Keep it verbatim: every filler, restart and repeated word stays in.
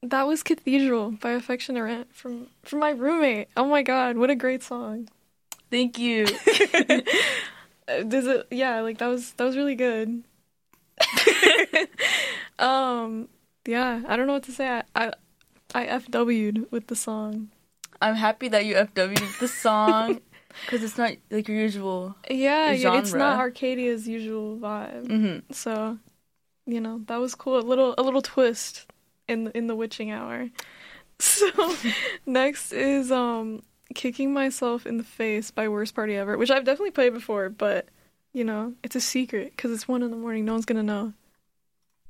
That was Cathedral by Affection Arant from from my roommate. Oh my god, what a great song. Thank you. Does it yeah, like that was that was really good. um yeah, I don't know what to say. I I, I F W'd with the song. I'm happy that you F W'd the song because it's not like your usual Yeah, yeah, it's genre. not Arcadia's usual vibe. Mm-hmm. So, you know, that was cool. A little a little twist in the, in the witching hour. So, next is um Kicking Myself in the Face by Worst Party Ever, which I've definitely played before, but you know, it's a secret because it's one in the morning. No one's gonna know.